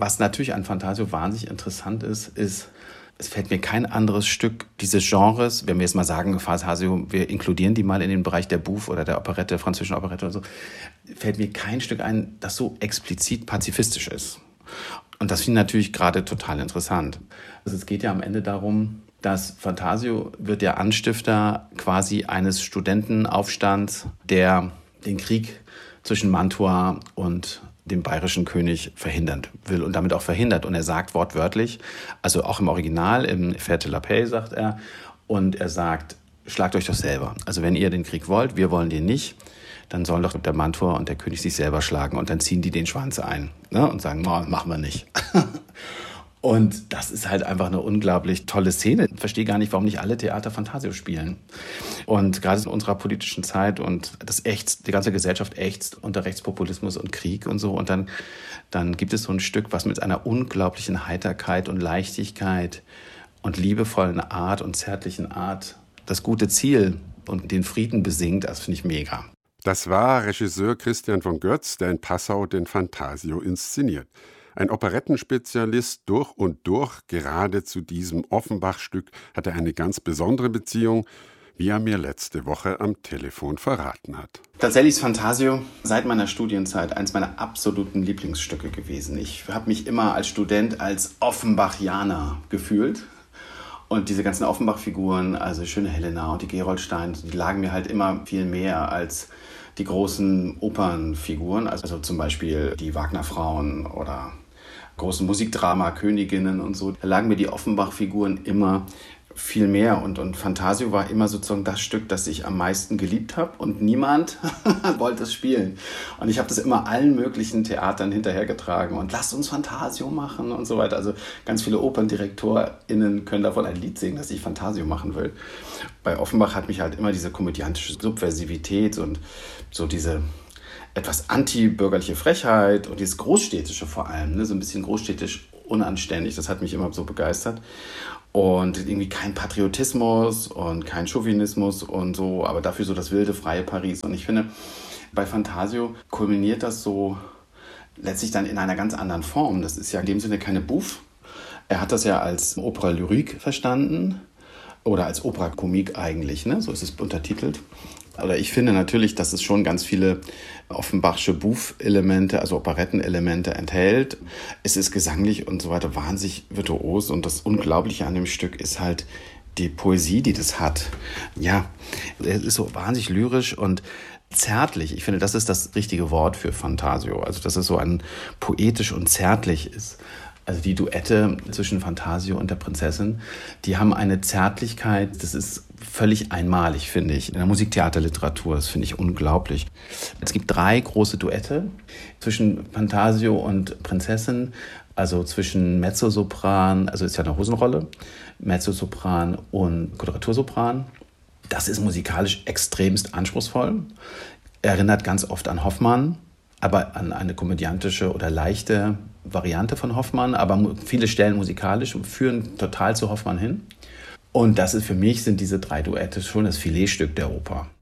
Was natürlich an Fantasio wahnsinnig interessant ist, es fällt mir kein anderes Stück dieses Genres, wenn wir jetzt mal sagen, Fantasio, wir inkludieren die mal in den Bereich der Bouffe oder der Operette, der französischen Operette oder so, fällt mir kein Stück ein, das so explizit pazifistisch ist. Und das finde ich natürlich gerade total interessant. Also es geht ja am Ende darum, dass Fantasio wird der Anstifter quasi eines Studentenaufstands, der den Krieg zwischen Mantua und dem bayerischen König verhindern will und damit auch verhindert. Und er sagt wortwörtlich, also auch im Original, im Fête de la Paix sagt er, und er sagt, schlagt euch doch selber. Also wenn ihr den Krieg wollt, wir wollen den nicht, dann sollen doch der Mantua und der König sich selber schlagen und dann ziehen die den Schwanz ein, ne, und sagen, no, machen wir nicht. Und das ist halt einfach eine unglaublich tolle Szene. Ich verstehe gar nicht, warum nicht alle Theater Fantasio spielen. Und gerade in unserer politischen Zeit und die ganze Gesellschaft ächzt unter Rechtspopulismus und Krieg und so. Und dann gibt es so ein Stück, was mit einer unglaublichen Heiterkeit und Leichtigkeit und liebevollen Art und zärtlichen Art das gute Ziel und den Frieden besingt. Das finde ich mega. Das war Regisseur Christian von Goetz, der in Passau den Fantasio inszeniert. Ein Operettenspezialist durch und durch, gerade zu diesem Offenbach-Stück hat er eine ganz besondere Beziehung, wie er mir letzte Woche am Telefon verraten hat. Tatsächlich ist Fantasio seit meiner Studienzeit eines meiner absoluten Lieblingsstücke gewesen. Ich habe mich immer als Student als Offenbachianer gefühlt. Und diese ganzen Offenbach-Figuren, also Schöne Helena und die Geroldstein, die lagen mir halt immer viel mehr als die großen Opernfiguren, also zum Beispiel die Wagner-Frauen oder großen Musikdrama-Königinnen und so. Da lagen mir die Offenbach-Figuren immer viel mehr und Fantasio war immer sozusagen das Stück, das ich am meisten geliebt habe und niemand wollte es spielen. Und ich habe das immer allen möglichen Theatern hinterhergetragen und lasst uns Fantasio machen und so weiter. Also ganz viele OperndirektorInnen können davon ein Lied singen, dass ich Fantasio machen will. Bei Offenbach hat mich halt immer diese komödiantische Subversivität und so diese etwas antibürgerliche Frechheit und dieses Großstädtische vor allem, ne? So ein bisschen großstädtisch unanständig, das hat mich immer so begeistert. Und irgendwie kein Patriotismus und kein Chauvinismus und so, aber dafür so das wilde, freie Paris. Und ich finde, bei Fantasio kulminiert das so letztlich dann in einer ganz anderen Form. Das ist ja in dem Sinne keine Bouffe. Er hat das ja als Opera lyrique verstanden oder als Opera comique eigentlich, ne? So ist es untertitelt. Oder ich finde natürlich, dass es schon ganz viele Offenbachsche Bouffe-Elemente, also Operettenelemente enthält. Es ist gesanglich und so weiter wahnsinnig virtuos und das Unglaubliche an dem Stück ist halt die Poesie, die das hat. Ja, es ist so wahnsinnig lyrisch und zärtlich. Ich finde, das ist das richtige Wort für Fantasio. Also, dass es so ein poetisch und zärtlich ist. Also die Duette zwischen Fantasio und der Prinzessin, die haben eine Zärtlichkeit, das ist völlig einmalig, finde ich. In der Musiktheaterliteratur, das finde ich unglaublich. Es gibt 3 große Duette zwischen Fantasio und Prinzessin, also zwischen Mezzosopran, also ist ja eine Hosenrolle, Mezzosopran und Koloratursopran. Das ist musikalisch extremst anspruchsvoll, erinnert ganz oft an Hoffmann, aber an eine komödiantische oder leichte Variante von Hoffmann, aber viele Stellen musikalisch führen total zu Hoffmann hin. Und das ist für mich, sind diese 3 Duette schon das Filetstück der Oper.